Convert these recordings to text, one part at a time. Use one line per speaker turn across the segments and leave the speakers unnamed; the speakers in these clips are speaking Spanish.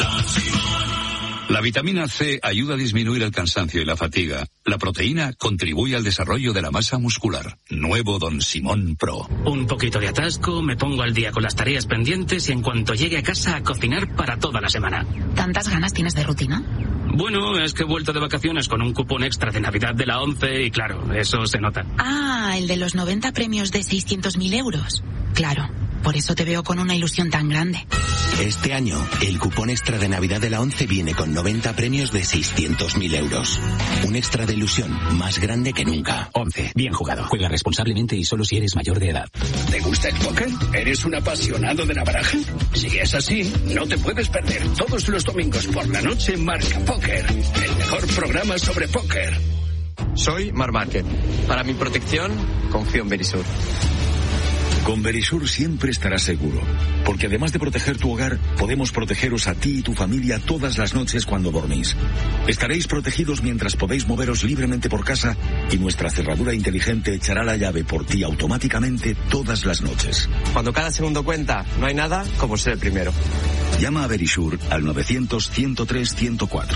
La vitamina C ayuda a disminuir el cansancio y la fatiga. La proteína contribuye al desarrollo de la masa muscular. Nuevo Don Simón Pro.
Un poquito de atasco, me pongo al día con las tareas pendientes y en cuanto llegue a casa a cocinar para toda la semana.
¿Tantas ganas tienes de rutina?
Bueno, es que he vuelto de vacaciones con un cupón extra de Navidad de la 11 y claro, eso se nota.
Ah, el de los 90 premios de 600.000 euros. Claro, por eso te veo con una ilusión tan grande.
Este año, el cupón extra de Navidad de la 11 viene con 90 premios de 600.000 euros. Un extra de ilusión más grande que nunca.
11. Bien jugado. Juega responsablemente y solo si eres mayor de edad.
¿Te gusta el póker? ¿Eres un apasionado de la baraja? Si es así, no te puedes perder todos los domingos por la noche Marca Póker, el mejor programa sobre póker.
Soy Marc Márquez. Para mi protección, confío en Verisur.
Con Verisur siempre estarás seguro, porque además de proteger tu hogar, podemos protegeros a ti y tu familia todas las noches cuando dormís. Estaréis protegidos mientras podéis moveros libremente por casa y nuestra cerradura inteligente echará la llave por ti automáticamente todas las noches.
Cuando cada segundo cuenta, no hay nada como ser el primero.
Llama a Verisur al 900-103-104.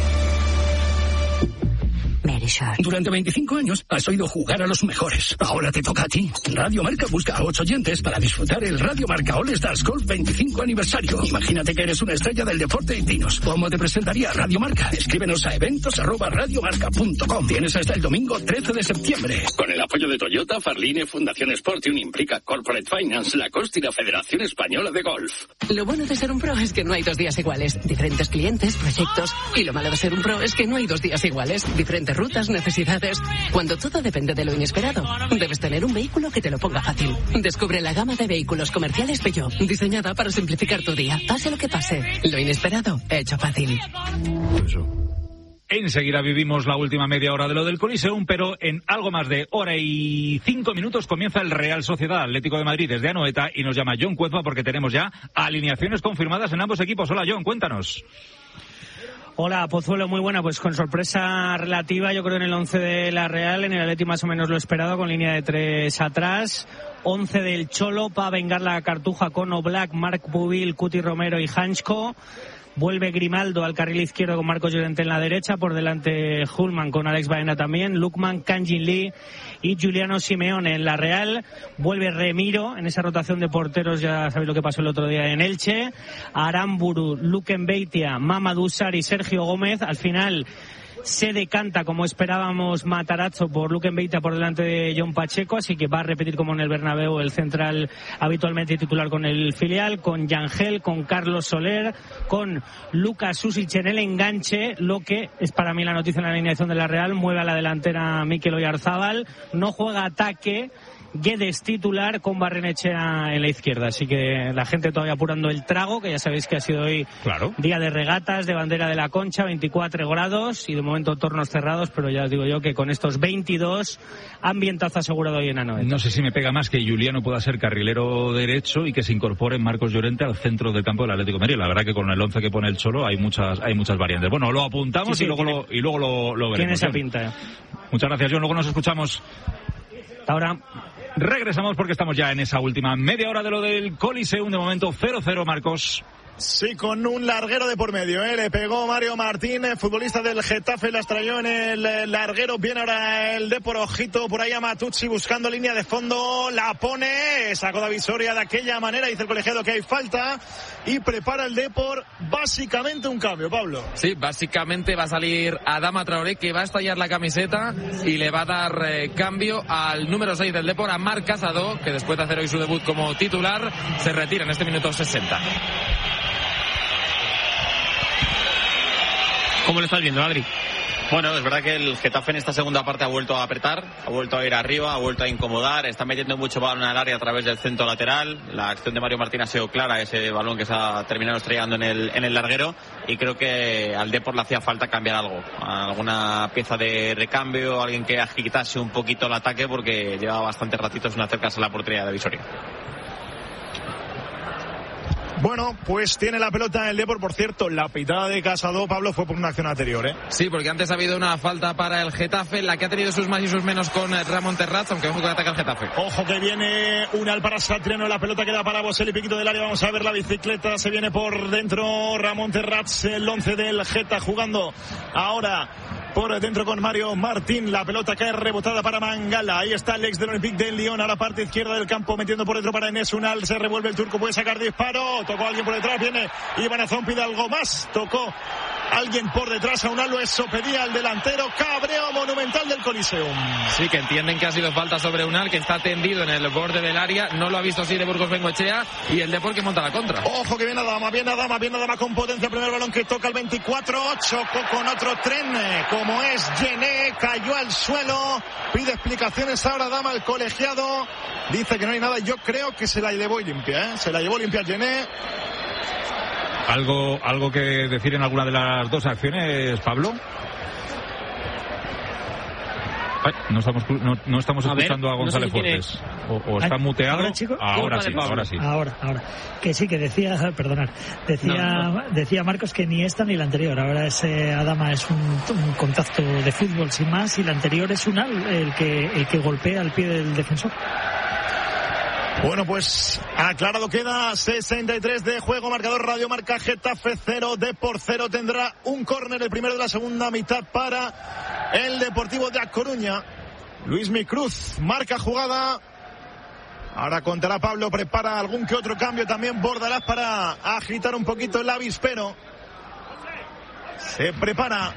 Durante 25 años has oído jugar a los mejores. Ahora te toca a ti. Radio Marca busca a 8 oyentes para disfrutar el Radio Marca All Stars Golf 25 aniversario. Imagínate que eres una estrella del deporte y dinos, ¿cómo te presentaría Radio Marca? Escríbenos a eventos@radiomarca.com. Tienes hasta el domingo 13 de septiembre. Con el apoyo de Toyota, Farline, Fundación Sportium, Implica Corporate Finance, Lacoste y la Federación Española de Golf.
Lo bueno de ser un pro es que no hay 2 días iguales. Diferentes clientes, proyectos. Y lo malo de ser un pro es que no hay 2 días iguales. Diferentes rutas, necesidades. Cuando todo depende de lo inesperado, debes tener un vehículo que te lo ponga fácil. Descubre la gama de vehículos comerciales Peugeot, diseñada para simplificar tu día. Pase lo que pase, lo inesperado, hecho fácil.
Enseguida vivimos la última media hora de lo del Coliseum, pero en algo más de hora y 5 minutos comienza el Real Sociedad Atlético de Madrid desde Anoeta y nos llama John Cuezba porque tenemos ya alineaciones confirmadas en ambos equipos. Hola John, cuéntanos.
Hola, Pozuelo, muy buena, pues con sorpresa relativa, yo creo en el 11 de la Real, en el Atleti más o menos lo esperado, con línea de 3 atrás, 11 del Cholo, para vengar la cartuja con Oblak, Marc Bubil, Cuti Romero y Hansko. Vuelve Grimaldo al carril izquierdo con Marcos Llorente en la derecha, por delante Hullman con Alex Baena también, Lukman, Kanjin Lee y Giuliano Simeone en la Real. Vuelve Remiro en esa rotación de porteros, ya sabéis lo que pasó el otro día en Elche. Aramburu, Luken Beitia, Mamadou Sarr y Sergio Gómez. Al final se decanta, como esperábamos, Matarazzo por Luken Beitia por delante de John Pacheco, así que va a repetir como en el Bernabéu el central habitualmente titular con el filial, con Yangel, con Carlos Soler, con Lucas Susic en el enganche. Lo que es para mí la noticia en la alineación de la Real: mueve a la delantera Mikel Oyarzabal, no juega ataque, Guedes titular con Barrenechea en la izquierda, así que la gente todavía apurando el trago, que ya sabéis que ha sido hoy día de regatas, de bandera de la Concha, 24 grados y de momento tornos cerrados, pero ya os digo yo que con estos 22 ambientazo asegurado hoy en Anoeta.
No sé si me pega más que Giuliano pueda ser carrilero derecho y que se incorpore Marcos Llorente al centro del campo del Atlético de Madrid. La verdad que con el 11 que pone el Cholo hay muchas variantes. Bueno, lo apuntamos y luego lo veremos.
Tiene esa pinta.
Muchas gracias, John. Luego nos escuchamos.
Hasta ahora.
Regresamos porque estamos ya en esa última media hora de lo del Coliseum. De momento 0-0, Marcos.
Sí, con un larguero de por medio, le pegó Mario Martínez, futbolista del Getafe, la extrayó en el larguero. Viene ahora el Depor, ojito por ahí a Matucci buscando línea de fondo, la pone, sacó la visoria de aquella manera, dice el colegiado que hay falta y prepara el Depor básicamente un cambio, Pablo.
Sí, básicamente va a salir Adama Traoré, que va a estallar la camiseta y le va a dar cambio al número 6 del Depor, a Marc Casado, que después de hacer hoy su debut como titular se retira en este minuto 60.
¿Cómo lo estás viendo, Adri?
Bueno, es verdad que el Getafe en esta segunda parte ha vuelto a apretar, ha vuelto a ir arriba, ha vuelto a incomodar, está metiendo mucho balón al área a través del centro lateral. La acción de Mario Martín ha sido clara, ese balón que se ha terminado estrellando en el larguero, y creo que al Depor le hacía falta cambiar algo, alguna pieza de recambio, alguien que agitase un poquito el ataque, porque lleva bastante ratito sin acercarse a la portería de Visoria.
Bueno, pues tiene la pelota el Depor. Por cierto, la pitada de Casado, Pablo, fue por una acción anterior, ¿eh?
Sí, porque antes ha habido una falta para el Getafe, la que ha tenido sus más y sus menos con Ramón Terrats, aunque ojo que ataca el Getafe.
Ojo que viene Unal para Satriano, la pelota queda para Boselli, piquito del área, vamos a ver la bicicleta, se viene por dentro Ramón Terrats, el 11 del Geta jugando ahora por dentro con Mario Martín, la pelota cae rebotada para Mangala, ahí está el ex del Olympique de Lyon, a la parte izquierda del campo, metiendo por dentro para Enes Unal, se revuelve el turco, puede sacar disparo, tocó a alguien por detrás, viene Iván Azón, pide algo más, tocó alguien por detrás a Unal, eso pedía al delantero, cabreo monumental del Coliseum.
Sí, que entienden que ha sido falta sobre Unal, que está tendido en el borde del área, no lo ha visto así de Burgos Bengoechea, y el Depor que monta la contra.
Ojo que viene Adama con potencia, primer balón que toca el 24, chocó con otro tren, como es Gené, cayó al suelo, pide explicaciones ahora Adama, el colegiado, dice que no hay nada, yo creo que se la llevó limpia, se la llevó limpia Gené.
¿Algo que decir en alguna de las dos acciones, Pablo? Ay, no estamos escuchando a González Fuertes. O está muteado.
¿Ahora, chico?
Ahora sí.
Ahora. Que sí, que decía, perdonad, decía Marcos que ni esta ni la anterior. Ahora ese Adama es un contacto de fútbol sin más, y la anterior es Unal el que golpea al pie del defensor.
Bueno, pues aclarado queda, 63 de juego, marcador Radio Marca, Getafe 0, Depor 0, tendrá un córner, el primero de la segunda mitad para el Deportivo de A Coruña. Luismi Cruz marca jugada, ahora contará Pablo, prepara algún que otro cambio también Bordalás para agitar un poquito el avispero, se prepara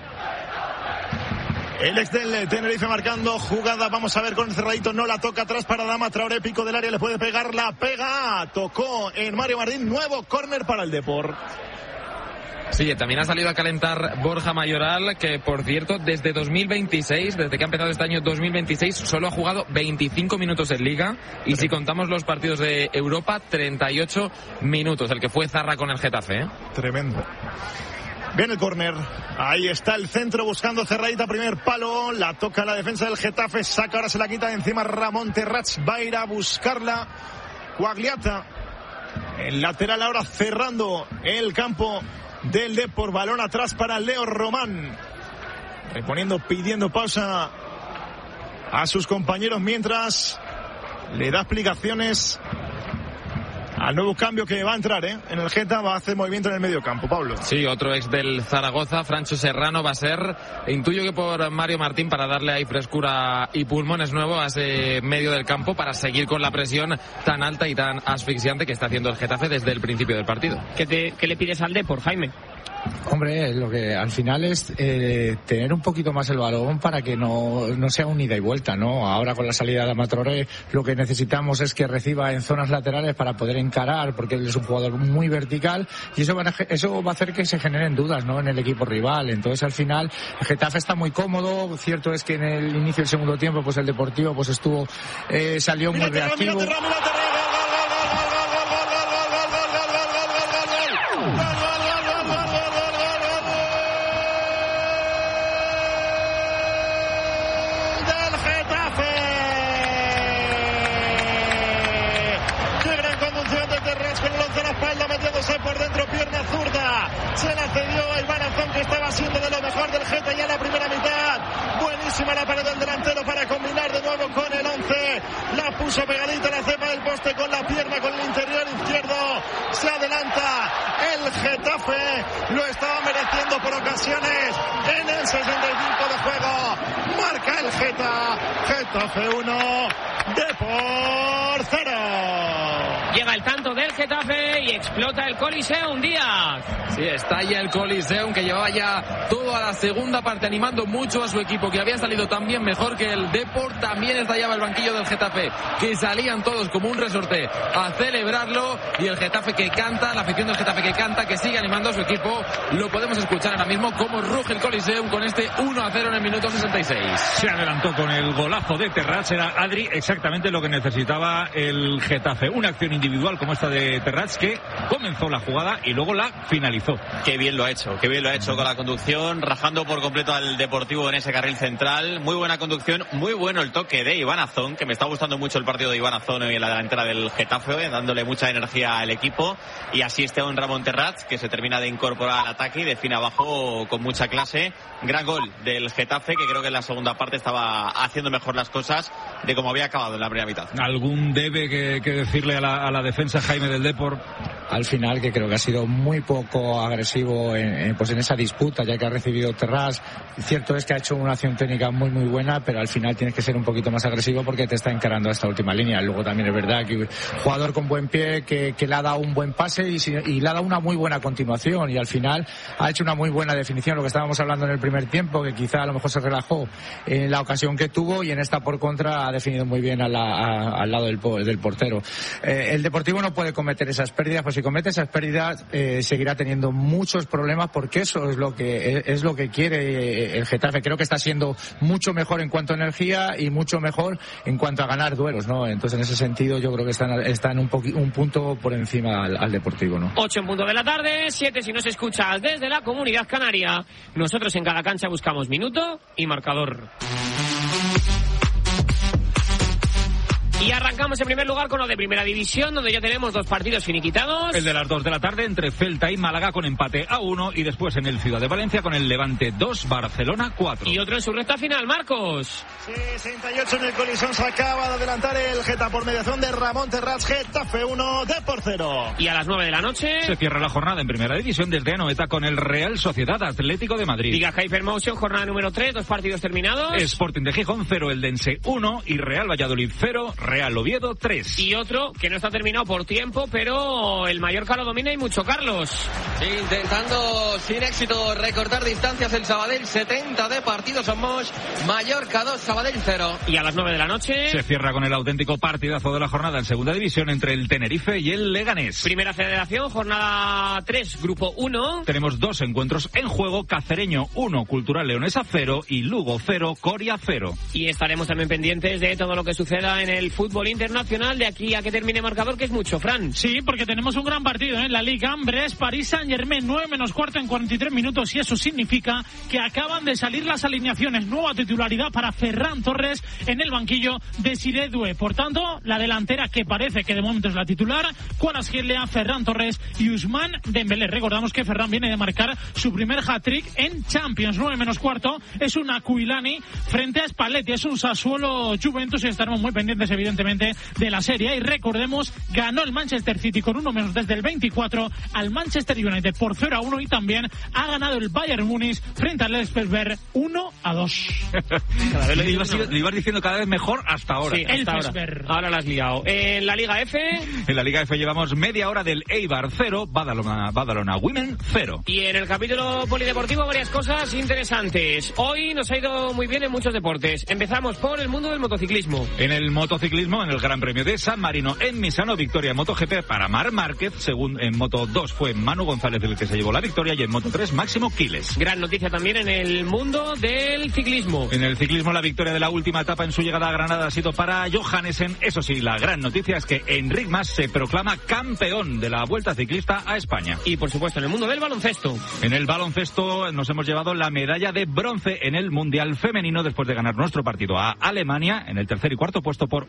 el ex del Tenerife marcando jugada, vamos a ver con el cerradito, no la toca atrás para Adama Traoré, pico del área, le puede pegar, la pega, tocó en Mario Martín, nuevo córner para el Depor.
Sí, también ha salido a calentar Borja Mayoral, que por cierto desde 2026, desde que ha empezado este año 2026, solo ha jugado 25 minutos en Liga, y si contamos los partidos de Europa, 38 minutos, el que fue Zarra con el Getafe.
Tremendo. Viene el córner, ahí está el centro buscando cerradita, primer palo, la toca la defensa del Getafe, saca, ahora se la quita de encima Ramón Terrats, va a ir a buscarla Guagliata, el lateral ahora cerrando el campo del Depor, balón atrás para Leo Román, pidiendo pausa a sus compañeros mientras le da explicaciones al nuevo cambio que va a entrar en el Geta, va a hacer movimiento en el medio campo, Pablo.
Sí, otro ex del Zaragoza, Francho Serrano, va a ser, intuyo que por Mario Martín, para darle ahí frescura y pulmones nuevos a ese medio del campo, para seguir con la presión tan alta y tan asfixiante que está haciendo el Getafe desde el principio del partido.
¿Qué le pides al Depor, Jaime?
Hombre, lo que al final es tener un poquito más el balón para que no sea un ida y vuelta, ¿no? Ahora con la salida de Amatoré lo que necesitamos es que reciba en zonas laterales para poder encarar, porque él es un jugador muy vertical, y eso va a hacer que se generen dudas, ¿no?, en el equipo rival. Entonces al final el Getafe está muy cómodo. Cierto es que en el inicio del segundo tiempo pues el Deportivo pues salió muy reactivo.
Por dentro, pierna zurda, se la cedió a Iván Azón, que estaba siendo de lo mejor del Geta ya en la primera mitad. Buenísima la pared del delantero para combinar de nuevo con el 11, la puso pegadita a la cepa del poste con la pierna, con el interior izquierdo, se adelanta el Getafe, lo estaba mereciendo por ocasiones en el 65 de juego, marca el Getafe 1, Depor 0.
Llega el tanto del Getafe y explota el Coliseum, Díaz.
Sí, estalla el Coliseum, que llevaba ya toda la segunda parte animando mucho a su equipo, que había salido también mejor que el Depor. También estallaba el banquillo del Getafe, que salían todos como un resorte a celebrarlo, y el Getafe que canta, la afición del Getafe que canta, que sigue animando a su equipo. Lo podemos escuchar ahora mismo como ruge el Coliseum con este 1-0 en el minuto 66.
Se adelantó con el golazo de Terrats, era Adri exactamente lo que necesitaba el Getafe, una acción individual como esta de Terrats, que comenzó la jugada y luego la finalizó.
Qué bien lo ha hecho con la conducción, rajando por completo al Deportivo en ese carril central. Muy buena conducción, muy bueno el toque de Iván Azón, que me está gustando mucho el partido de Iván Azón en la delantera del Getafe, dándole mucha energía al equipo. Y asiste a un Ramón Terrats, que se termina de incorporar al ataque y define abajo con mucha clase. Gran gol del Getafe, que creo que en la segunda parte estaba haciendo mejor las cosas de como había acabado en la primera mitad.
¿Algún debe que decirle a la defensa, Jaime, del Depor?
Al final, que creo que ha sido muy poco agresivo en esa disputa, ya que ha recibido Terrats. Cierto es que ha hecho una acción técnica muy buena, pero al final tienes que ser un poquito más agresivo porque te está encarando a esta última línea. Luego también es verdad que un jugador con buen pie que le ha dado un buen pase y le ha dado una muy buena continuación, y al final ha hecho una muy buena definición, lo que estábamos hablando en el primer tiempo, que quizá a lo mejor se relajó en la ocasión que tuvo, y en esta por contra ha definido muy bien al lado del portero. El Deportivo no puede cometer esas pérdidas, pues si comete esas pérdidas seguirá teniendo muchos problemas, porque eso es lo que quiere el Getafe. Creo que está siendo mucho mejor en cuanto a energía y mucho mejor en cuanto a ganar duelos, ¿no? Entonces, en ese sentido, yo creo que están un punto por encima al Deportivo, ¿no?
8 en punto de la tarde, 7 si nos escuchas desde la Comunidad Canaria. Nosotros en cada cancha buscamos minuto y marcador. Y arrancamos en primer lugar con lo de Primera División, donde ya tenemos 2 partidos finiquitados.
El de las 2 de la tarde entre Celta y Málaga con empate a 1, y después en el Ciudad de Valencia con el Levante 2, Barcelona 4.
Y otro en su recta final, Marcos.
68 en el Colisón, se acaba de adelantar el Getafe por mediación de Ramón Terrats. Getafe 1, Depor 0.
Y a las 9 de la noche
se cierra la jornada en Primera División desde Anoeta con el Real Sociedad Atlético de Madrid.
Liga Hypermotion, jornada número 3, 2 partidos terminados.
Sporting de Gijón 0, Eldense 1 y Real Valladolid 0, Real Oviedo 3.
Y otro que no está terminado por tiempo, pero el Mallorca lo domina y mucho, Carlos.
Intentando sin éxito recortar distancias el Sabadell, 70 de partido somos, Mallorca 2, Sabadell 0.
Y a las 9 de la noche
se cierra con el auténtico partidazo de la jornada en Segunda División entre el Tenerife y el Leganés.
Primera Federación, jornada 3, Grupo 1.
Tenemos 2 encuentros en juego: Cacereño 1, Cultural Leonesa 0 y Lugo 0, Coria 0.
Y estaremos también pendientes de todo lo que suceda en el fútbol internacional de aquí a que termine marcador, que es mucho, Fran.
Sí, porque tenemos un gran partido en la Liga. Brest, París Saint-Germain, 9 menos cuarto en 43 minutos, y eso significa que acaban de salir las alineaciones. Nueva titularidad para Ferran Torres en el banquillo de Siré Doué. Por tanto, la delantera que parece que de momento es la titular: Kvaratskhelia, Ferran Torres y Ousmane Dembélé. Recordamos que Ferran viene de marcar su primer hat-trick en Champions. 9 menos cuarto es un Aquilani frente a Spalletti. Es un Sassuolo Juventus, y estaremos muy pendientes evidentemente de la serie. Y recordemos, ganó el Manchester City con 1 menos desde el 24 al Manchester United por 0-1, y también ha ganado el Bayern Múnich frente al Elfsberg 1-2.
Cada vez lo ibas diciendo cada vez mejor hasta ahora.
Sí, hasta ahora la has liado. En la Liga F.
En la Liga F llevamos media hora del Eibar 0, Badalona Women 0.
Y en el capítulo polideportivo varias cosas interesantes. Hoy nos ha ido muy bien en muchos deportes. Empezamos por el mundo del motociclismo.
En el motociclismo, en el Gran Premio de San Marino en Misano, victoria en MotoGP para Marc Márquez. Según en Moto 2 fue Manu González el que se llevó la victoria, y en Moto 3 Máximo Quiles.
Gran noticia también en el mundo del ciclismo.
En el ciclismo, la victoria de la última etapa en su llegada a Granada ha sido para Johannesen. Eso sí, la gran noticia es que Enric Mas se proclama campeón de la Vuelta Ciclista a España.
Y por supuesto en el mundo del baloncesto.
En el baloncesto nos hemos llevado la medalla de bronce en el Mundial Femenino después de ganar nuestro partido a Alemania en el tercer y cuarto puesto por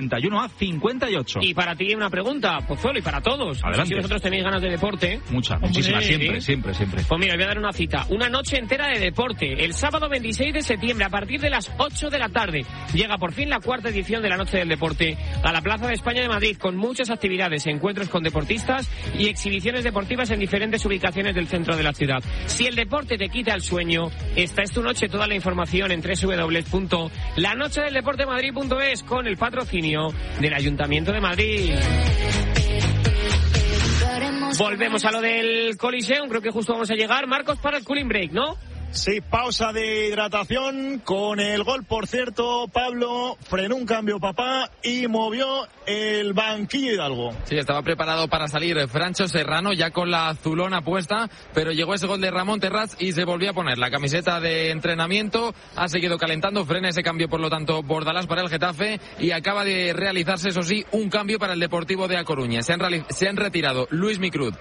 81-58.
Y para ti una pregunta, Pozuelo, y para todos.
Adelante.
Si vosotros tenéis ganas de deporte.
Muchísimas, siempre.
Pues mira, voy a dar una cita. Una noche entera de deporte. El sábado 26 de septiembre, a partir de las 8 de la tarde, llega por fin la 4ª edición de la Noche del Deporte a la Plaza de España de Madrid, con muchas actividades, encuentros con deportistas y exhibiciones deportivas en diferentes ubicaciones del centro de la ciudad. Si el deporte te quita el sueño, esta es tu noche. Toda la información en www.lanochedeldeportemadrid.es, con el patrocinio del Ayuntamiento de Madrid. Volvemos a lo del Coliseum, creo que justo vamos a llegar, Marcos, para el cooling break, ¿no?
Sí, pausa de hidratación con el gol, por cierto. Pablo frenó un cambio papá y movió el banquillo Hidalgo.
Sí, estaba preparado para salir Francho Serrano ya con la azulona puesta, pero llegó ese gol de Ramón Terrats y se volvió a poner la camiseta de entrenamiento. Ha seguido calentando, frena ese cambio por lo tanto Bordalás para el Getafe y acaba de realizarse, eso sí, un cambio para el Deportivo de A Coruña. Se han retirado Luis Micruz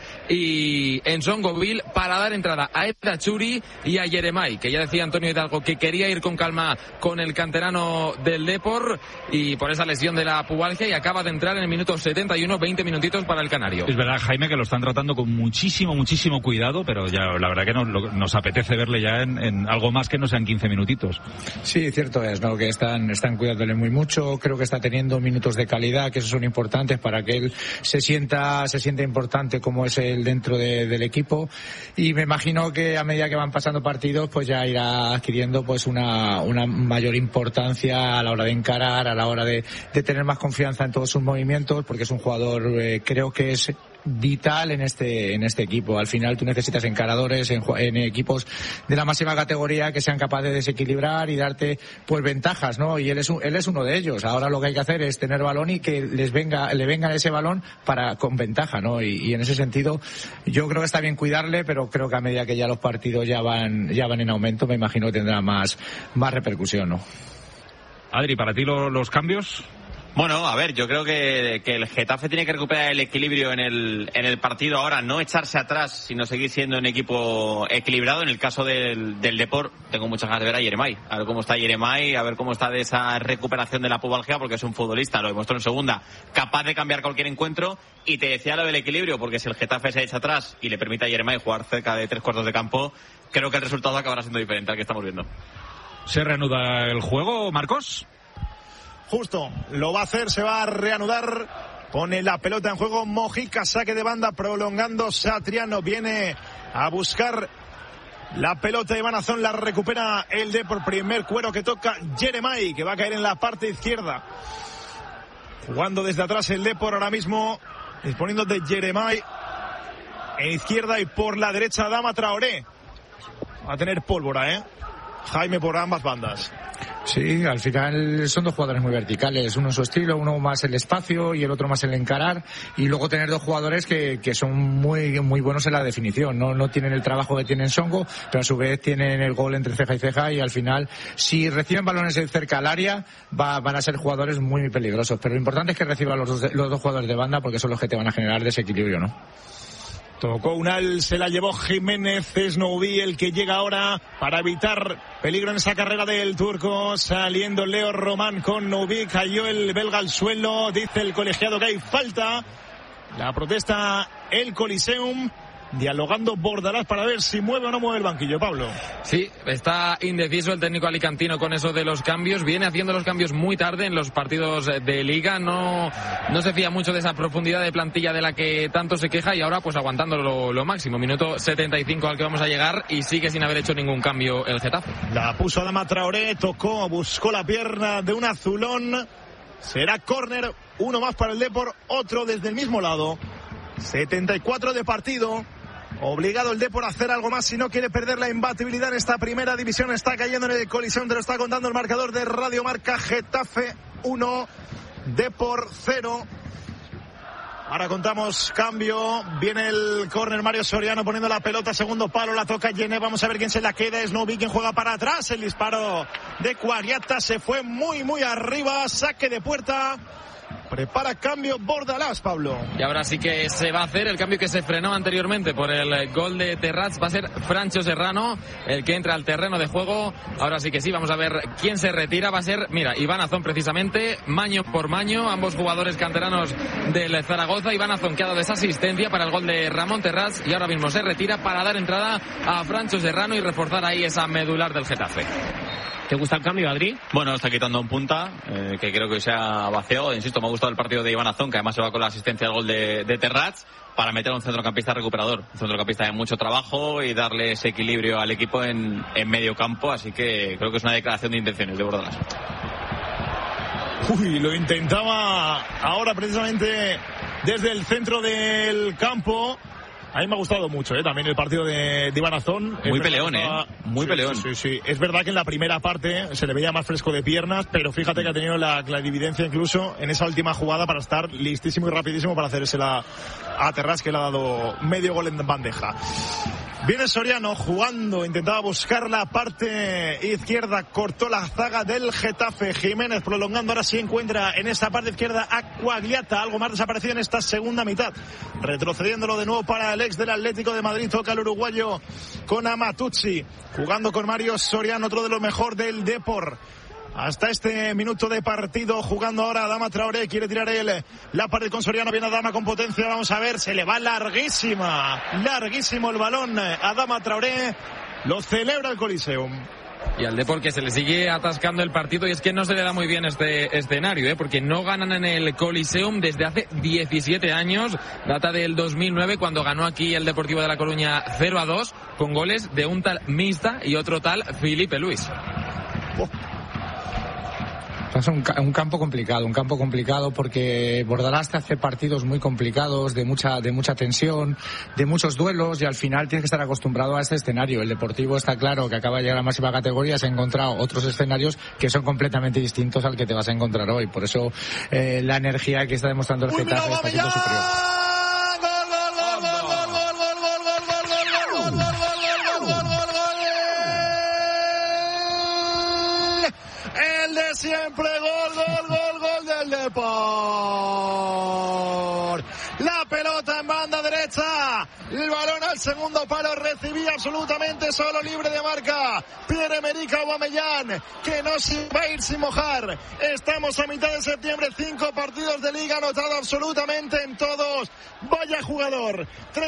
y Ensongoville para dar entrada a Eda Churi y a Yeremay, que ya decía Antonio Hidalgo que quería ir con calma con el canterano del Depor y por esa lesión de la pubalgia, y acaba de entrar en el minuto 71, 20 minutitos para el canario.
Es verdad, Jaime, que lo están tratando con muchísimo cuidado, pero ya la verdad que nos apetece verle ya en algo más que no sean 15 minutitos.
Sí, cierto es, ¿no? Que están cuidándole muy mucho. Creo que está teniendo minutos de calidad, que esos son importantes para que él se sienta importante como es él dentro del equipo, y me imagino que a medida que van pasando partidos pues ya irá adquiriendo pues una mayor importancia a la hora de encarar, a la hora de tener más confianza en todos sus movimientos, porque es un jugador creo que es vital en este equipo. Al final tú necesitas encaradores en equipos de la máxima categoría que sean capaces de desequilibrar y darte pues ventajas, ¿no? Y él es uno de ellos. Ahora lo que hay que hacer es tener balón y que le venga ese balón con ventaja, ¿no? Y en ese sentido yo creo que está bien cuidarle, pero creo que a medida que ya los partidos ya van en aumento, me imagino que tendrá más repercusión, ¿no?
Adri, para ti los cambios.
Bueno, a ver, yo creo que el Getafe tiene que recuperar el equilibrio en el partido ahora, no echarse atrás, sino seguir siendo un equipo equilibrado. En el caso del Depor, tengo muchas ganas de ver a Yeremay, a ver cómo está Yeremay, a ver cómo está de esa recuperación de la pubalgia, porque es un futbolista, lo demostró en segunda, capaz de cambiar cualquier encuentro. Y te decía lo del equilibrio, porque si el Getafe se echa atrás y le permite a Yeremay jugar cerca de 3/4 de campo, creo que el resultado acabará siendo diferente al que estamos viendo.
¿Se reanuda el juego, Marcos?
Justo, lo va a hacer, se va a reanudar. Pone la pelota en juego Mojica, saque de banda, prolongando Satriano, viene a buscar la pelota de Iván Azón, la recupera el Depor, primer cuero que toca Yeremay, que va a caer en la parte izquierda. Jugando desde atrás el Depor ahora mismo, disponiendo de Yeremay en izquierda, y por la derecha Adama Traoré. Va a tener pólvora, Jaime, por ambas bandas.
Sí, al final son dos jugadores muy verticales, uno en su estilo, uno más el espacio y el otro más el encarar, y luego tener dos jugadores que son muy buenos en la definición, no tienen el trabajo que tienen Songo, pero a su vez tienen el gol entre ceja y ceja, y al final si reciben balones cerca al área van a ser jugadores muy peligrosos, pero lo importante es que reciban los dos jugadores de banda, porque son los que te van a generar desequilibrio, ¿no?
Tocó Unal, se la llevó Jiménez, es Noubi el que llega ahora para evitar peligro en esa carrera del turco, saliendo Leo Román con Noubi, cayó el belga al suelo, dice el colegiado que hay falta, la protesta el Coliseum, dialogando Bordalás para ver si mueve o no mueve el banquillo, Pablo.
Sí, está indeciso el técnico alicantino con eso de los cambios, viene haciendo los cambios muy tarde en los partidos de Liga, no se fía mucho de esa profundidad de plantilla de la que tanto se queja, y ahora pues aguantando lo máximo, minuto 75 al que vamos a llegar, y sigue sin haber hecho ningún cambio el Getafe.
La puso Adama Traoré, tocó, buscó la pierna de un azulón, será córner, uno más para el Depor, otro desde el mismo lado, 74 de partido. Obligado el Depor a hacer algo más si no quiere perder la imbatibilidad en esta primera división. Está cayendo en el Coliseum, te lo está contando el marcador de Radio Marca. Getafe 1, Depor 0. Ahora contamos cambio. Viene el córner, Mario Soriano poniendo la pelota, segundo palo, la toca Yené. Vamos a ver quién se la queda. Es Novi quien juega para atrás. El disparo de Cuagliata se fue muy arriba. Saque de puerta. Prepara cambio Bordalás, Pablo.
Y ahora sí que se va a hacer el cambio que se frenó anteriormente por el gol de Terrats. Va a ser Francho Serrano el que entra al terreno de juego. Ahora sí que sí, vamos a ver quién se retira. Va a ser, Iván Azón precisamente, maño por maño, ambos jugadores canteranos del Zaragoza. Iván Azón que ha dado esa asistencia para el gol de Ramón Terrats, y ahora mismo se retira para dar entrada a Francho Serrano y reforzar ahí esa medular del Getafe.
¿Te gusta el cambio, Adri?
Bueno, está quitando un punta, que creo que se ha vaciado. Insisto, me ha gustado el partido de Iván Azón, que además se va con la asistencia al gol de Terrats, para meter a un centrocampista recuperador. Un centrocampista de mucho trabajo y darle ese equilibrio al equipo en medio campo. Así que creo que es una declaración de intenciones de Bordalás.
Lo intentaba ahora precisamente desde el centro del campo. A mí me ha gustado mucho, también el partido de Iván Azón.
Muy peleón, muy peleón.
Sí. Es verdad que en la primera parte se le veía más fresco de piernas, pero fíjate que ha tenido la clarividencia incluso en esa última jugada para estar listísimo y rapidísimo para hacérsela a Terrás, que le ha dado medio gol en bandeja. Viene Soriano jugando, intentaba buscar la parte izquierda, cortó la zaga del Getafe. Jiménez prolongando, ahora sí encuentra en esta parte izquierda a Quagliata, algo más desaparecido en esta segunda mitad. Retrocediéndolo de nuevo para el ex del Atlético de Madrid, toca el uruguayo con Amatuzzi, jugando con Mario Soriano, otro de lo mejor del Depor. Hasta este minuto de partido, jugando ahora Adama Traoré, quiere tirar él la pared con Soriano, viene Adama con potencia, vamos a ver, se le va larguísimo el balón, Adama Traoré, lo celebra el Coliseum.
Y al Depor que se le sigue atascando el partido, y es que no se le da muy bien este escenario, porque no ganan en el Coliseum desde hace 17 años, data del 2009 cuando ganó aquí el Deportivo de La Coruña 0-2 con goles de un tal Mista y otro tal Filipe Luis.
Es un campo complicado porque Bordalás te hace partidos muy complicados, de mucha tensión, de muchos duelos, y al final tienes que estar acostumbrado a este escenario. El Deportivo está claro que acaba de llegar a la máxima categoría, se ha encontrado otros escenarios que son completamente distintos al que te vas a encontrar hoy. Por eso la energía que está demostrando el Getafe está siendo superior.
Siempre gol del Depor. La pelota en banda derecha, el balón al segundo palo, recibía absolutamente solo, libre de marca Pierre-Emerick Aubameyang, que no se va a ir sin mojar. Estamos a mitad de septiembre, 5 partidos de liga, anotado absolutamente en todos. Vaya jugador,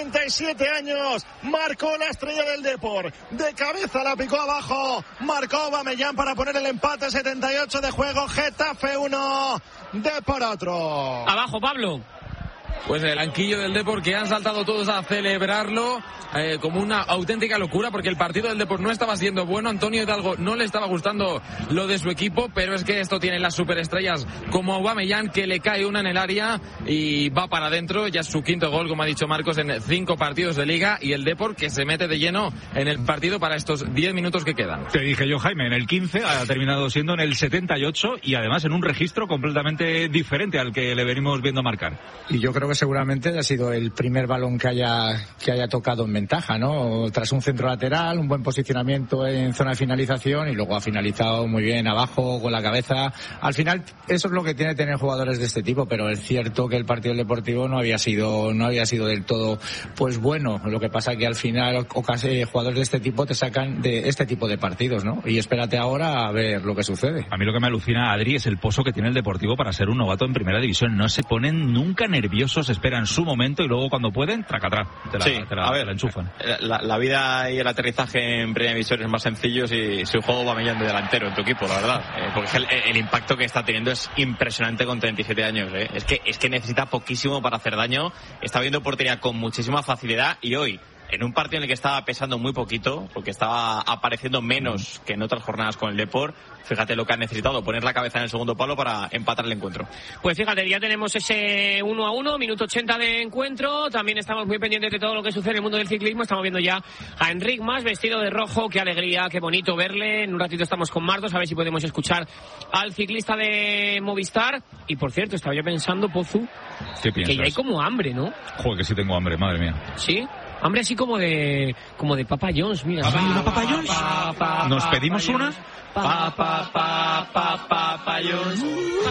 37 años, marcó la estrella del Depor, de cabeza la picó abajo, marcó Aubameyang para poner el empate, 78 de juego, Getafe 1, Depor otro.
Abajo, Pablo.
Pues el banquillo del Depor, que han saltado todos a celebrarlo como una auténtica locura, porque el partido del Depor no estaba siendo bueno. Antonio Hidalgo no le estaba gustando lo de su equipo, pero es que esto tiene las superestrellas como Aubameyang, que le cae una en el área y va para adentro. Ya es su quinto gol, como ha dicho Marcos, en 5 partidos de liga, y el Depor que se mete de lleno en el partido para estos 10 minutos que quedan.
Te dije yo, Jaime, en el 15 ha terminado siendo en el 78, y además en un registro completamente diferente al que le venimos viendo marcar.
Y yo creo que seguramente ha sido el primer balón que haya tocado en ventaja, ¿no? Tras un centro lateral, un buen posicionamiento en zona de finalización, y luego ha finalizado muy bien abajo con la cabeza. Al final eso es lo que tiene tener jugadores de este tipo, pero es cierto que el partido del Deportivo no había sido del todo pues bueno. Lo que pasa que al final jugadores de este tipo te sacan de este tipo de partidos, ¿no? Y espérate ahora a ver lo que sucede.
A mí lo que me alucina, Adri, es el pozo que tiene el Deportivo para ser un novato en primera división. No se ponen nunca nerviosos, esperan su momento y luego cuando pueden, tracatrá, te la enchufan.
La vida y el aterrizaje en primera división es más sencillo si juego Aubameyang de delantero en tu equipo, la verdad. Porque el impacto que está teniendo es impresionante con 37 años. Es que necesita poquísimo para hacer daño. Está viendo portería con muchísima facilidad, y hoy, en un partido en el que estaba pesando muy poquito, porque estaba apareciendo menos que en otras jornadas con el Depor, fíjate lo que ha necesitado, poner la cabeza en el segundo palo para empatar el encuentro.
Pues fíjate, ya tenemos ese 1-1, minuto 80 de encuentro. También estamos muy pendientes de todo lo que sucede en el mundo del ciclismo. Estamos viendo ya a Enric Mas vestido de rojo. Qué alegría, qué bonito verle. En un ratito estamos con Martos, a ver si podemos escuchar al ciclista de Movistar. Y por cierto, estaba yo pensando, Pozu,
¿qué piensas?
Que ya hay como hambre, ¿no?
Joder, que sí tengo hambre, madre mía.
¿Sí? Hambre así como de Papa John's, mira.
¿Una Papa John's? ¿Nos pedimos una?
Papa John's.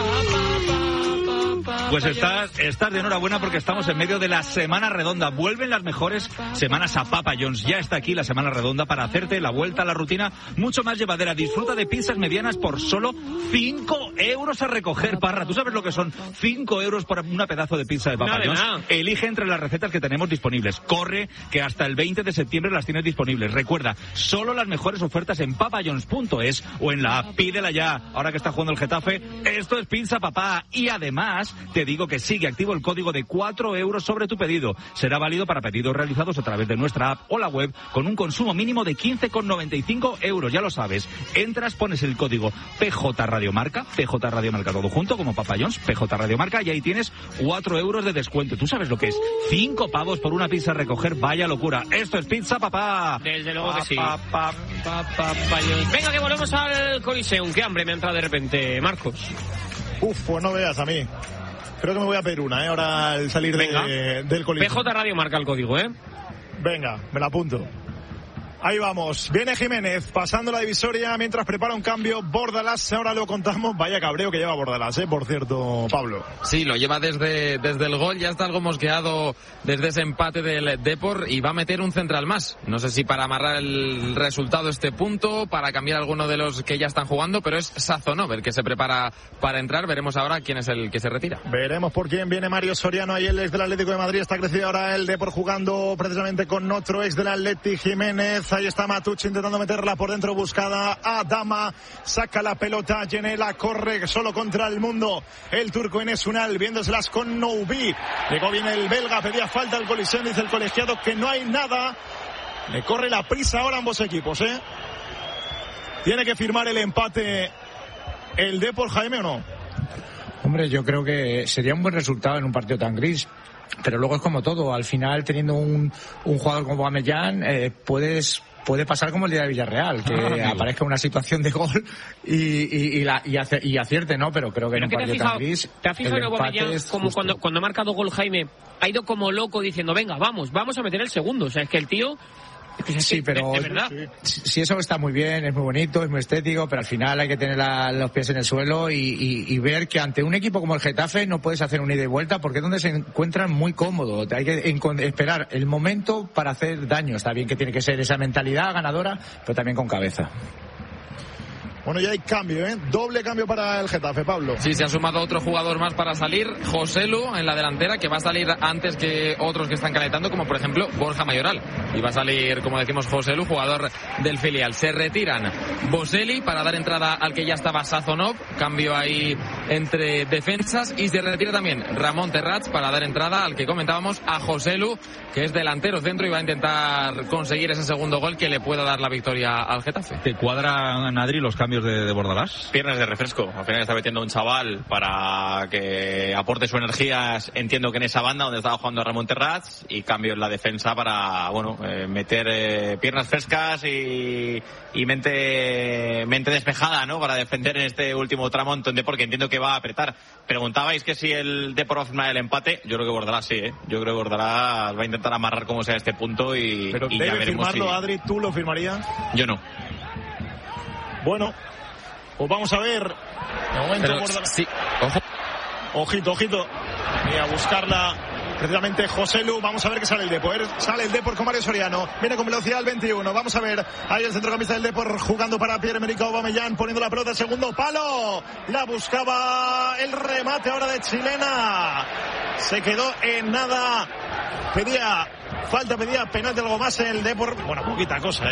Pues estás de enhorabuena porque estamos en medio de la Semana Redonda. Vuelven las mejores semanas a Papa John's. Ya está aquí la Semana Redonda para hacerte la vuelta a la rutina mucho más llevadera. Disfruta de pizzas medianas por solo 5 euros a recoger, Parra. ¿Tú sabes lo que son 5 euros por una pedazo de pizza de Papa John's? Elige entre las recetas que tenemos disponibles. Corre, que hasta el 20 de septiembre las tienes disponibles. Recuerda, solo las mejores ofertas en papajohns.es o en la app. Pídela ya. Ahora que está jugando el Getafe, esto es Pizza Papá. Y además te Te digo que sigue activo el código de 4 euros sobre tu pedido. Será válido para pedidos realizados a través de nuestra app o la web con un consumo mínimo de 15,95 euros. Ya lo sabes. Entras, pones el código PJ Radiomarca, PJ Radiomarca todo junto, como Papa John's, PJ Radiomarca, y ahí tienes 4 euros de descuento. ¿Tú sabes lo que es? 5 pavos por una pizza a recoger. Vaya locura. Esto es Pizza Papá.
Desde luego que sí. Venga, que volvemos al Coliseum. Qué hambre me ha entrado de repente, Marcos.
Pues no veas a mí. Creo que me voy a pedir una, ahora al salir del Coliseum.
PJ Radio marca el código,
Venga, me la apunto. Ahí vamos, viene Jiménez pasando la divisoria mientras prepara un cambio Bordalás, ahora lo contamos. Vaya cabreo que lleva Bordalás, por cierto, Pablo.
Sí, lo lleva desde el gol, ya está algo mosqueado desde ese empate del Depor y va a meter un central más. No sé si para amarrar el resultado este punto, para cambiar alguno de los que ya están jugando, pero es Sazonov el que se prepara para entrar. Veremos ahora quién es el que se retira.
Veremos por quién viene Mario Soriano, ahí el ex del Atlético de Madrid, está crecido ahora el Depor jugando precisamente con otro ex del Atleti, Jiménez. Ahí está Matucci intentando meterla por dentro, buscada Adama, saca la pelota, Genela corre solo contra el mundo, el turco Enes Unal viéndoselas con Noubi, llegó bien el belga, pedía falta al Coliseum, dice el colegiado que no hay nada, le corre la prisa ahora a ambos equipos, tiene que firmar el empate el Depor, Jaime, ¿o no?
Hombre, yo creo que sería un buen resultado en un partido tan gris. Pero luego es como todo, al final teniendo un jugador como Aubameyang, puede pasar como el día de Villarreal, que aparezca una situación de gol y acierte, ¿no? Pero creo que en un partido tan gris...
¿Te has fijado en Aubameyang como cuando ha marcado gol Jaime? Ha ido como loco diciendo, venga, vamos a meter el segundo. O sea, es que el tío...
Sí, pero sí, eso está muy bien, es muy bonito, es muy estético, pero al final hay que tener los pies en el suelo y ver que ante un equipo como el Getafe no puedes hacer un ida y vuelta porque es donde se encuentran muy cómodos. Hay que esperar el momento para hacer daño. Está bien que tiene que ser esa mentalidad ganadora, pero también con cabeza.
Bueno, ya hay cambio, doble cambio para el Getafe, Pablo.
Sí, se ha sumado otro jugador más para salir, Joselu en la delantera, que va a salir antes que otros que están calentando, como por ejemplo Borja Mayoral. Y va a salir, como decimos, Joselu, jugador del filial. Se retiran Boselli para dar entrada al que ya estaba Sazonov, cambio ahí entre defensas, y se retira también Ramón Terrats para dar entrada al que comentábamos, a Joselu, que es delantero centro y va a intentar conseguir ese segundo gol que le pueda dar la victoria al Getafe.
¿Te cuadran, Adri, los cambios de Bordalás?
Piernas de refresco. Al final está metiendo un chaval para que aporte su energía, entiendo que en esa banda donde estaba jugando Ramón Terrats, y cambio en la defensa para, meter piernas frescas y mente despejada, ¿no? Para defender en este último tramo, porque entiendo que va a apretar. Preguntabais que si el Depor va a firmar el empate. Yo creo que Bordalás sí, Yo creo que Bordalás va a intentar amarrar como sea este punto y
debe
ya veremos
firmarlo, Adri, ¿tú lo firmarías?
Yo no.
Bueno, pues vamos a ver. De momento Bordalás.
Sí, ojo.
Ojito. Y a buscarla precisamente Joselu. Vamos a ver qué sale el Depor. Sale el Depor con Mario Soriano. Viene con velocidad al 21. Vamos a ver. Ahí el centrocampista del Depor jugando para Pierre-Emerick Aubameyang, poniendo la pelota, segundo palo. La buscaba el remate ahora de Chilena. Se quedó en nada. Pedía penalti, algo más el Depor. Bueno, poquita cosa.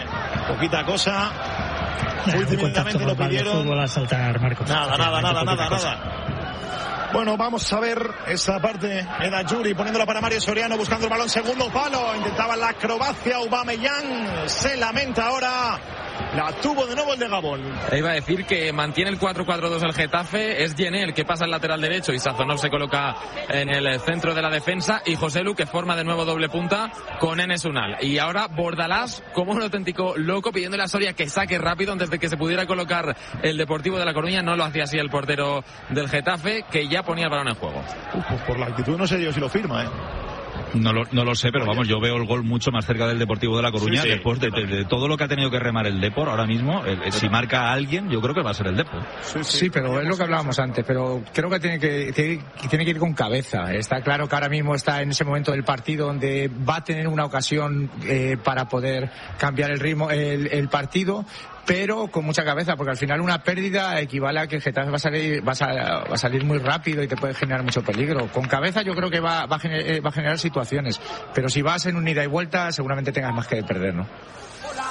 Últimamente lo pidieron.
Fútbol a saltar, Marcos.
Nada. Bueno, vamos a ver esa parte. Eda Yuri poniéndola para Mario Soriano, buscando el balón, segundo palo. Intentaba la acrobacia Aubameyang. Se lamenta ahora. La tuvo de nuevo el de Gabón.
Iba a decir que mantiene el 4-4-2 el Getafe. Es Yené el que pasa al lateral derecho y Sazonov se coloca en el centro de la defensa. Y Joselu que forma de nuevo doble punta con Enes Unal. Y ahora Bordalás como un auténtico loco pidiéndole a Soria que saque rápido antes de que se pudiera colocar el Deportivo de La Coruña. No lo hacía así el portero del Getafe, que ya ponía el balón en juego.
Pues por la actitud no sé yo si lo firma,
No lo sé, pero vamos, yo veo el gol mucho más cerca del Deportivo de La Coruña, sí. Después de todo lo que ha tenido que remar el Depor ahora mismo. Si marca a alguien, yo creo que va a ser el Depor.
Sí, pero es lo que hablábamos antes, pero creo que tiene que ir con cabeza. Está claro que ahora mismo está en ese momento del partido donde va a tener una ocasión para poder cambiar el ritmo, el partido, pero con mucha cabeza, porque al final una pérdida equivale a que el Getafe va a salir muy rápido y te puede generar mucho peligro. Con cabeza yo creo que va a generar situaciones, pero si vas en un ida y vuelta seguramente tengas más que perder, ¿no?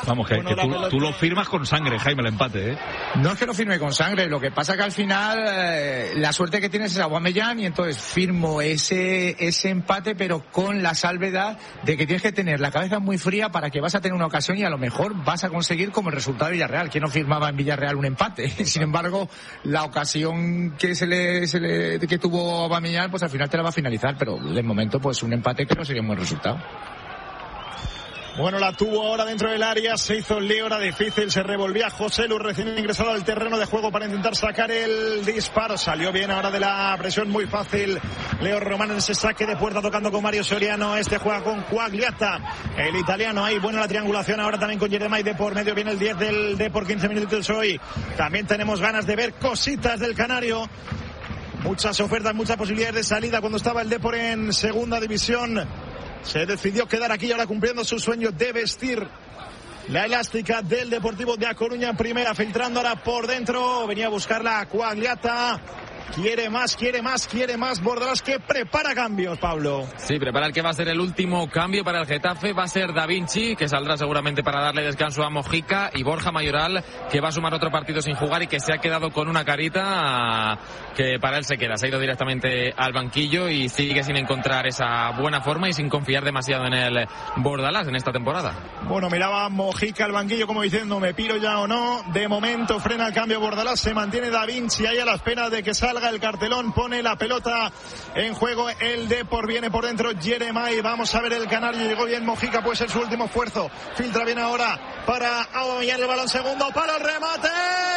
Vamos, que tú lo firmas con sangre, Jaime, el empate, ¿eh?
No es que lo firme con sangre, lo que pasa que al final la suerte que tienes es Aubameyang y entonces firmo ese empate, pero con la salvedad de que tienes que tener la cabeza muy fría para que vas a tener una ocasión y a lo mejor vas a conseguir como el resultado de Villarreal. ¿Quién no firmaba en Villarreal un empate? Sin embargo, la ocasión que que tuvo Aubameyang, pues al final te la va a finalizar, pero de momento pues un empate que no sería un buen resultado.
Bueno, la tuvo ahora dentro del área, se hizo el lío, era difícil, se revolvía Joselu recién ingresado al terreno de juego para intentar sacar el disparo, salió bien ahora de la presión, muy fácil Leo Romano en ese saque de puerta tocando con Mario Soriano, juega con Quagliata, el italiano, ahí buena la triangulación ahora también con Jeremai de por medio, viene el 10 del Depor, 15 minutos hoy, también tenemos ganas de ver cositas del Canario, muchas ofertas, muchas posibilidades de salida cuando estaba el Depor en segunda división. Se decidió quedar aquí ahora cumpliendo su sueño de vestir la elástica del Deportivo de A Coruña en primera, filtrando ahora por dentro, venía a buscarla a Quagliata. Quiere más Bordalás, que prepara cambios, Pablo.
Sí, prepara el que va a ser el último cambio para el Getafe, va a ser Da Vinci, que saldrá seguramente para darle descanso a Mojica, y Borja Mayoral, que va a sumar otro partido sin jugar y que se ha quedado con una carita que para él se queda. Se ha ido directamente al banquillo y sigue sin encontrar esa buena forma y sin confiar demasiado en el Bordalás en esta temporada.
Bueno, miraba Mojica al banquillo como diciendo, ¿me piro ya o no? De momento frena el cambio Bordalás, se mantiene Da Vinci ahí a la espera de que salga el cartelón, pone la pelota en juego el Depor, viene por dentro Jeremai, vamos a ver el Canario, llegó bien Mojica, puede ser su último esfuerzo, filtra bien ahora para Aubameyang, el balón segundo, para el remate,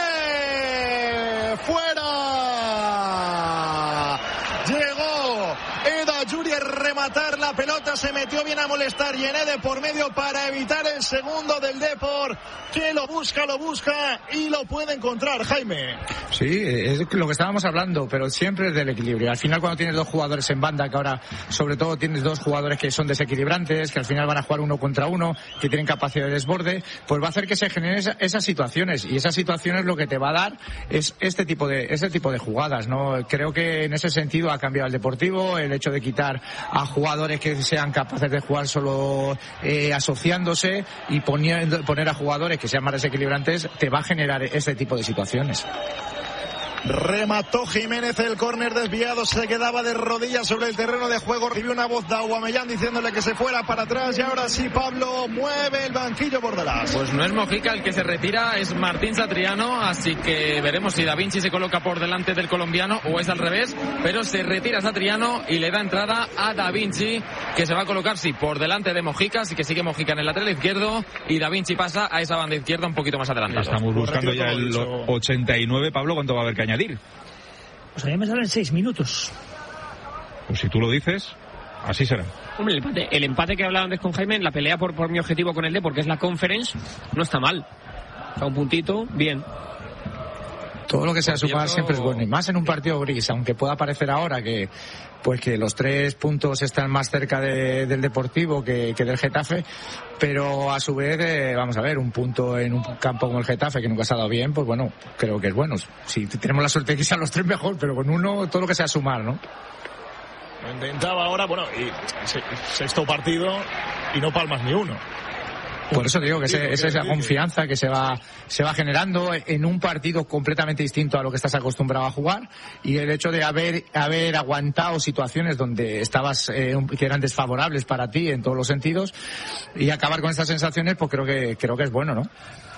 fuera, llegó Eda Yuri a rematar la pelota, se metió bien a molestar Yené de por medio para evitar el segundo del Depor, que lo busca y lo puede encontrar, Jaime.
Sí, es lo que estábamos hablando, pero siempre es del equilibrio. Al final, cuando tienes dos jugadores en banda, que ahora sobre todo tienes dos jugadores que son desequilibrantes, que al final van a jugar uno contra uno, que tienen capacidad de desborde, pues va a hacer que se generen esas situaciones, y esas situaciones lo que te va a dar es este tipo de jugadas, ¿no? Creo que en ese sentido ha cambiado el Deportivo, el hecho de quitar a jugadores que sean capaces de jugar solo asociándose y poner a jugadores que sean más desequilibrantes, te va a generar este tipo de situaciones.
Remató Jiménez el córner desviado, se quedaba de rodillas sobre el terreno de juego, recibió una voz de Aubameyang diciéndole que se fuera para atrás y ahora sí Pablo mueve el banquillo Bordalás.
Pues no es Mojica el que se retira, es Martín Satriano, así que veremos si Da Vinci se coloca por delante del colombiano o es al revés, pero se retira Satriano y le da entrada a Da Vinci, que se va a colocar sí por delante de Mojica, así que sigue Mojica en el lateral izquierdo y Da Vinci pasa a esa banda izquierda un poquito más adelante.
Estamos buscando ya el 89, Pablo, ¿cuánto va a haber que añadir?
Pues a mí me salen 6 minutos.
Pues si tú lo dices, así será.
Hombre, el empate que hablaba antes con Jaime, en la pelea por mi objetivo con el D, porque es la Conference, no está mal. O sea, un puntito, bien.
Todo lo que sea sumar siempre es bueno, y más en un partido gris, aunque pueda parecer ahora que los 3 puntos están más cerca del Deportivo que del Getafe, pero a su vez, vamos a ver, un punto en un campo como el Getafe, que nunca se ha dado bien, pues bueno, creo que es bueno. Si tenemos la suerte de que sean los 3 mejor, pero con uno, todo lo que sea sumar, ¿no?
Lo intentaba ahora, bueno, y sexto partido y no palmas ni uno.
Por eso digo que es esa confianza que se va generando en un partido completamente distinto a lo que estás acostumbrado a jugar, y el hecho de haber aguantado situaciones donde estabas que eran desfavorables para ti en todos los sentidos, y acabar con estas sensaciones, pues creo que es bueno, ¿no?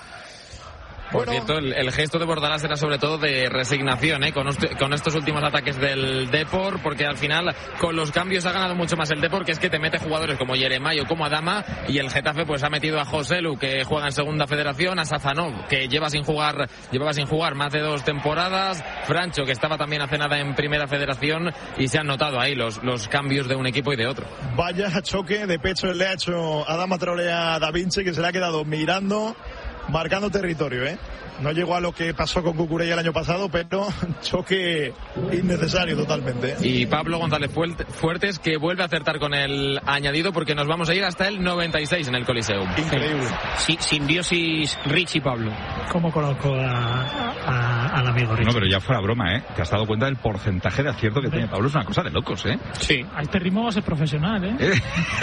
Por cierto, el gesto de Bordalás era sobre todo de resignación, con estos últimos ataques del Depor, porque al final con los cambios ha ganado mucho más el Depor, que es que te mete jugadores como Jeremai o como Adama, y el Getafe pues ha metido a Joselu, que juega en segunda federación, a Sazanov, que llevaba sin jugar más de 2 temporadas, Francho, que estaba también hace nada en primera federación, y se han notado ahí los cambios de un equipo y de otro.
Vaya choque de pecho le ha hecho Adama Traoré a Da Vinci, que se le ha quedado mirando, marcando territorio, No llegó a lo que pasó con Cucurella el año pasado, pero choque innecesario totalmente.
Y Pablo González Fuertes, que vuelve a acertar con el añadido, porque nos vamos a ir hasta el 96 en el Coliseum.
Increíble.
Sí, simbiosis Rich y Pablo.
¿Cómo conozco a al amigo Richie.
No, pero ya fuera broma, ¿eh? Te has dado cuenta del porcentaje de acierto que tiene Pablo. Es una cosa de locos, ¿eh?
Sí.
A este ritmo va a ser profesional, ¿eh?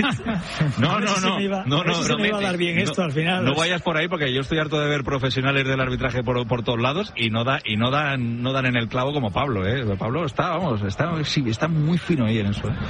No.
Me iba a dar bien esto al final.
No vayas por ahí porque yo estoy harto de ver profesionales del arbitraje por todos lados y no dan en el clavo como Pablo, ¿eh? Pablo está muy fino ahí en eso, ¿eh?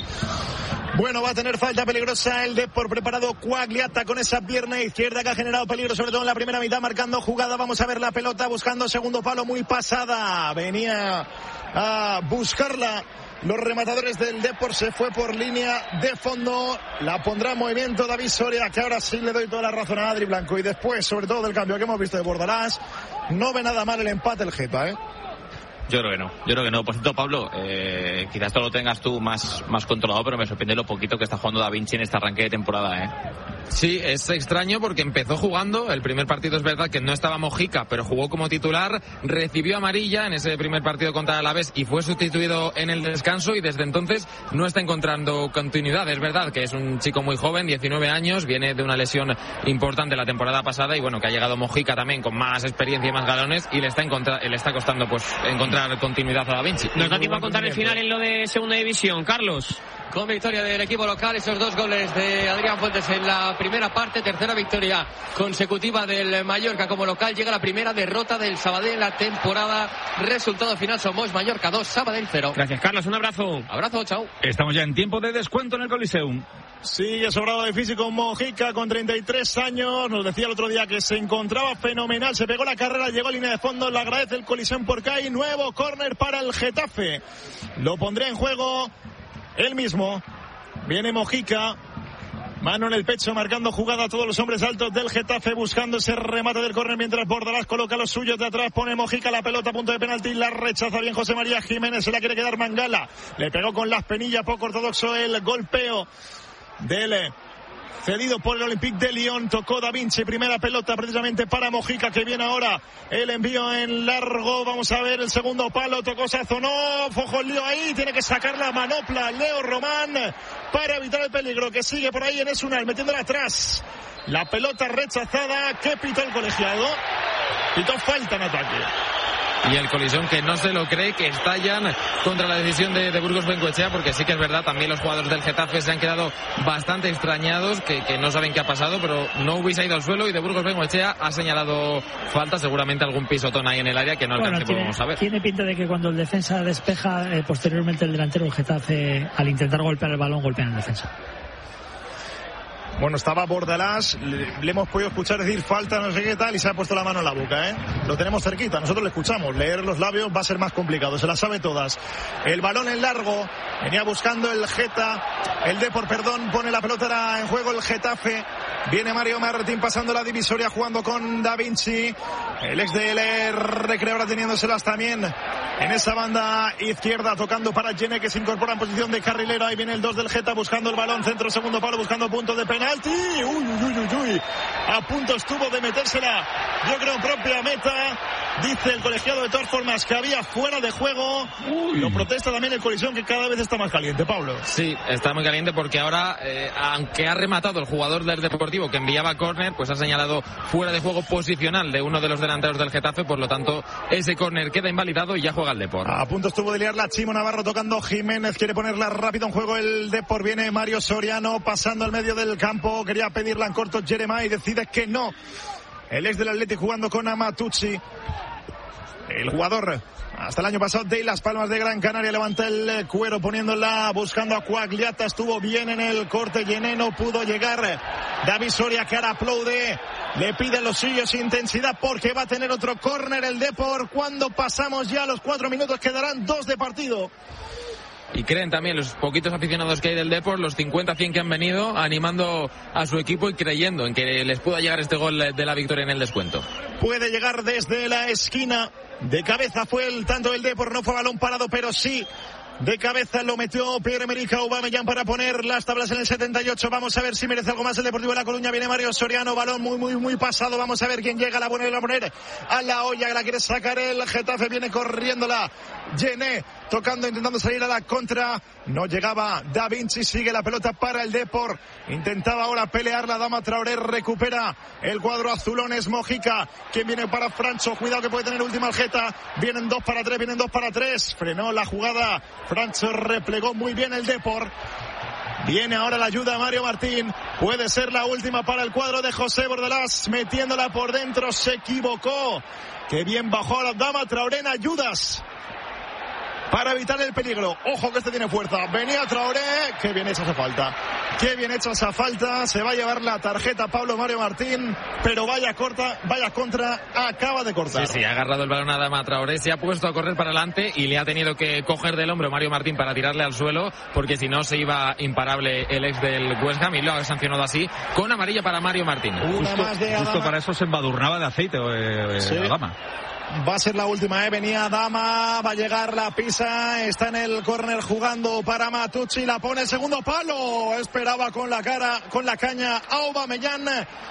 Bueno, va a tener falta peligrosa el Depor, preparado Quagliata con esa pierna izquierda que ha generado peligro, sobre todo en la primera mitad, marcando jugada. Vamos a ver la pelota, buscando segundo palo, muy pasada. Venía a buscarla los rematadores del Depor, se fue por línea de fondo. La pondrá en movimiento David Soria, que ahora sí le doy toda la razón a Adri Blanco. Y después, sobre todo del cambio que hemos visto de Bordalás, no ve nada mal el empate el Geta, ¿eh?
Yo creo que no. Por cierto, Pablo, quizás esto lo tengas tú más controlado, pero me sorprende lo poquito que está jugando Da Vinci en este arranque de temporada, ¿eh?
Sí, es extraño porque empezó jugando, el primer partido es verdad que no estaba Mojica, pero jugó como titular, recibió amarilla en ese primer partido contra el Alavés y fue sustituido en el descanso y desde entonces no está encontrando continuidad. Es verdad que es un chico muy joven, 19 años, viene de una lesión importante la temporada pasada y bueno, que ha llegado Mojica también con más experiencia y más galones y le está costando pues encontrar continuidad a Da Vinci.
Nos da tiempo a contar el final en lo de segunda división, Carlos.
Con victoria del equipo local, esos 2 goles de Adrián Fuentes en la primera parte, tercera victoria consecutiva del Mallorca como local, llega la primera derrota del Sabadell en la temporada. Resultado final, Somos Mallorca 2, Sabadell 0.
Gracias, Carlos, un abrazo.
Abrazo, chao.
Estamos ya en tiempo de descuento en el Coliseum.
Sigue sobrado de físico Mojica con 33 años. Nos decía el otro día que se encontraba fenomenal. Se pegó la carrera, llegó a línea de fondo. Le agradece el Coliseum porque hay nuevo córner para el Getafe. Lo pondrá en juego él mismo. Viene Mojica. Mano en el pecho, marcando jugada a todos los hombres altos del Getafe, buscando ese remate del córner mientras Bordalás coloca los suyos de atrás, pone Mojica la pelota a punto de penalti, la rechaza bien José María Jiménez, se la quiere quedar Mangala, le pegó con las penillas, poco ortodoxo el golpeo del cedido por el Olympique de Lyon. Tocó Da Vinci, primera pelota precisamente para Mojica, que viene ahora el envío en largo. Vamos a ver el segundo palo, tocó Sazonov, ojo el lío ahí, tiene que sacar la manopla Leo Román para evitar el peligro, que sigue por ahí en Esunal metiéndola atrás. La pelota rechazada, que pitó el colegiado, pitó falta en ataque.
Y el Coliseum que no se lo cree, que estallan contra la decisión de Burgos Bengoechea, porque sí que es verdad, también los jugadores del Getafe se han quedado bastante extrañados, que no saben qué ha pasado, pero no hubiese ido al suelo y de Burgos Bengoechea ha señalado falta, seguramente algún pisotón ahí en el área que no alcance, podemos saber.
Tiene pinta de que cuando el defensa despeja, posteriormente el delantero del Getafe, al intentar golpear el balón, golpea en el defensa.
Bueno, estaba Bordalás, le hemos podido escuchar decir falta, no sé qué tal, y se ha puesto la mano en la boca, ¿eh? Lo tenemos cerquita, nosotros le escuchamos. Leer los labios va a ser más complicado, se las sabe todas. El balón en largo, venía buscando el Depor, pone la pelota en juego el Getafe. Viene Mario Martín pasando la divisoria, jugando con Da Vinci. El ex del Recreo ahora teniéndoselas también en esa banda izquierda, tocando para Gene, que se incorpora en posición de carrilero. Ahí viene el 2 del Geta buscando el balón, centro, segundo palo, buscando punto de penalti. Uy. A punto estuvo de metérsela, yo creo, propia meta. Dice el colegiado de todas formas que había fuera de juego. Lo protesta también el Coliseum, que cada vez está más caliente, Pablo.
Sí, está muy caliente porque ahora, aunque ha rematado el jugador del Deportivo que enviaba córner, pues ha señalado fuera de juego posicional de uno de los delanteros del Getafe, por lo tanto ese córner queda invalidado y ya juega el Depor.
A punto estuvo de liarla Chimo Navarro, tocando Jiménez, quiere ponerla rápido en juego el Depor. Viene Mario Soriano pasando al medio del campo, quería pedirla en corto Jeremai y decide que no. El ex del Atleti jugando con Amatucci. El jugador hasta el año pasado de Las Palmas de Gran Canaria, levanta el cuero poniéndola, buscando a Quagliata, estuvo bien en el corte, Llené no pudo llegar. David Soria, que ahora aplaude, le pide los suyos intensidad porque va a tener otro córner el Depor. Cuando pasamos ya los 4 minutos, quedarán 2 de partido.
Y creen también los poquitos aficionados que hay del Depor, los 50-100 que han venido, animando a su equipo y creyendo en que les pueda llegar este gol de la victoria en el descuento.
Puede llegar desde la esquina, de cabeza fue el tanto del Depor, no fue balón parado, pero sí de cabeza lo metió Pierre-Emerick Aubameyang para poner las tablas en el 78. Vamos a ver si merece algo más el Deportivo de La Coruña. Viene Mario Soriano, balón muy pasado. Vamos a ver quién llega, la poner a la olla, que la quiere sacar el Getafe. Viene corriéndola Llené, tocando, intentando salir a la contra. No llegaba Da Vinci, sigue la pelota para el Depor. Intentaba ahora pelear la Adama Traoré, recupera el cuadro azulones. Mojica, quien viene para Francho, cuidado que puede tener última el Geta. Vienen 2 para 3, frenó la jugada. Francho replegó muy bien el Depor. Viene ahora la ayuda de Mario Martín. Puede ser la última para el cuadro de José Bordalás. Metiéndola por dentro. Se equivocó. Qué bien bajó la Adama Traoré en ayudas para evitar el peligro. Ojo que este tiene fuerza. Venía Traoré. Qué bien hecha esa falta. Qué bien hecha esa falta. Se va a llevar la tarjeta Pablo Mario Martín. Pero vaya contra. Acaba de cortar.
Sí, ha agarrado el balón a Adama Traoré. Se ha puesto a correr para adelante y le ha tenido que coger del hombro Mario Martín para tirarle al suelo. Porque si no se iba imparable el ex del West Ham. Y lo ha sancionado así. Con amarilla para Mario Martín.
Justo para eso se embadurnaba de aceite
sí.
Adama.
Va a ser la última, venía Adama, va a llegar la pisa, está en el córner jugando para Matucci, la pone el segundo palo, esperaba con la caña Aubameyang,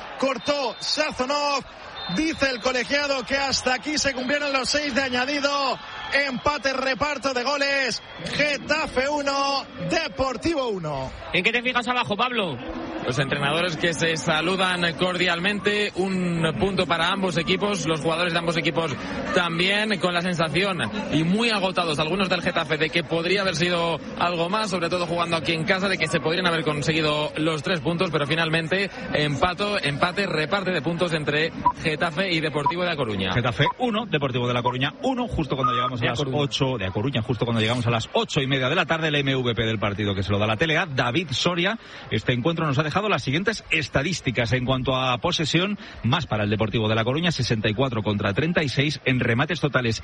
cortó Sazonov, dice el colegiado que hasta aquí se cumplieron los 6 de añadido, empate, reparto de goles, Getafe 1, Deportivo 1.
¿En qué te fijas abajo, Pablo?
Los entrenadores que se saludan cordialmente, un punto para ambos equipos, los jugadores de ambos equipos también con la sensación y muy agotados algunos del Getafe de que podría haber sido algo más, sobre todo jugando aquí en casa, de que se podrían haber conseguido los 3 puntos, pero finalmente empate, reparte de puntos entre Getafe y Deportivo de A Coruña.
Getafe 1, Deportivo de La Coruña 1, justo cuando llegamos a las 8 de A Coruña, justo cuando llegamos a las 8:30 de la tarde, el MVP del partido que se lo da la Tele A, David Soria. Este encuentro nos ha dejado las siguientes estadísticas en cuanto a posesión, más para el Deportivo de La Coruña, 64 contra 36, en remates totales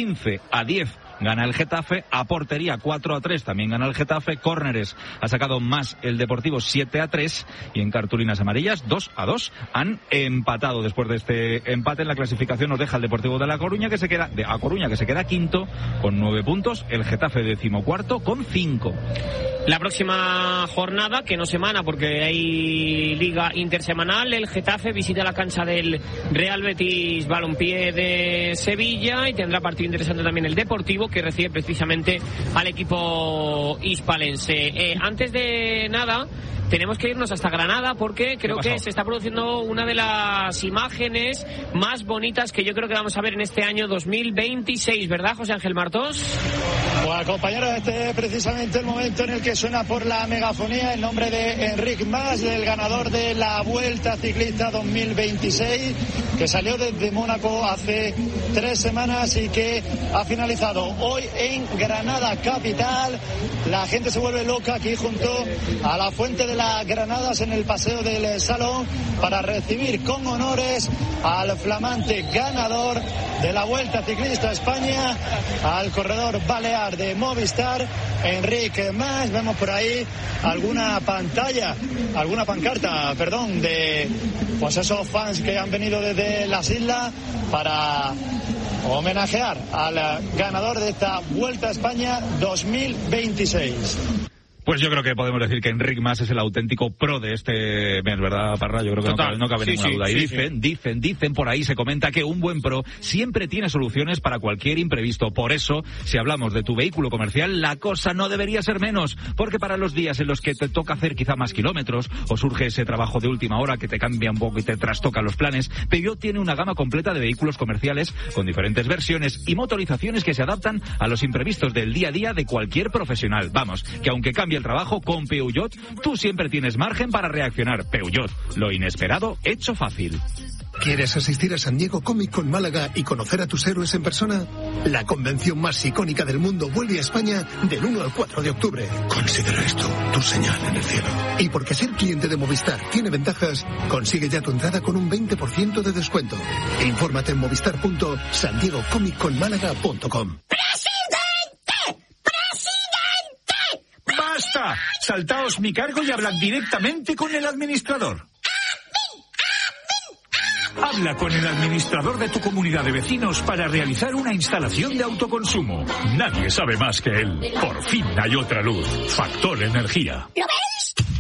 15-10 gana el Getafe, a portería 4-3 también gana el Getafe, córneres ha sacado más el Deportivo 7-3 y en cartulinas amarillas 2-2 han empatado. Después de este empate en la clasificación nos deja el Deportivo de La Coruña que se queda quinto con 9 puntos, el Getafe 14º con 5.
La próxima jornada, que no semana porque hay liga intersemanal, el Getafe visita la cancha del Real Betis Balompié de Sevilla y tendrá partido interesante también el Deportivo, que recibe precisamente al equipo hispalense. Antes de nada, tenemos que irnos hasta Granada porque creo que se está produciendo una de las imágenes más bonitas que yo creo que vamos a ver en este año 2026, ¿verdad, José Ángel Martos?
Pues compañeros, este es precisamente el momento en el que suena por la megafonía el nombre de Enric Mas, el ganador de la Vuelta Ciclista 2026, que salió desde Mónaco hace 3 semanas y que ha finalizado hoy en Granada capital. La gente se vuelve loca aquí junto a la Fuente de las Granadas en el Paseo del Salón para recibir con honores al flamante ganador de la Vuelta Ciclista a España, al corredor balear de Movistar, Enric Mas. Vemos por ahí alguna pancarta, de pues esos fans que han venido desde las islas para homenajear al ganador de esta Vuelta a España 2026.
Pues yo creo que podemos decir que Enric Mas es el auténtico pro de este mes, ¿verdad, Parra? Yo creo que no cabe ninguna duda. Y dicen por ahí, se comenta que un buen pro siempre tiene soluciones para cualquier imprevisto. Por eso, si hablamos de tu vehículo comercial, la cosa no debería ser menos. Porque para los días en los que te toca hacer quizá más kilómetros, o surge ese trabajo de última hora que te cambia un poco y te trastoca los planes, Peugeot tiene una gama completa de vehículos comerciales con diferentes versiones y motorizaciones que se adaptan a los imprevistos del día a día de cualquier profesional. Vamos, que aunque cambie el trabajo, con Peugeot tú siempre tienes margen para reaccionar. Peugeot, lo inesperado hecho fácil.
¿Quieres asistir a San Diego Comic Con Málaga y conocer a tus héroes en persona? La convención más icónica del mundo vuelve a España del 1 al 4 de octubre. Considera esto tu señal en el cielo. Y porque ser cliente de Movistar tiene ventajas, consigue ya tu entrada con un 20% de descuento. Infórmate en movistar.sandiegocomicconmálaga.com.
¡Basta! Saltaos mi cargo y hablad directamente con el administrador. Habla con el administrador de tu comunidad de vecinos para realizar una instalación de autoconsumo. Nadie sabe más que él. Por fin hay otra luz. Factor Energía.
¿Lo ves?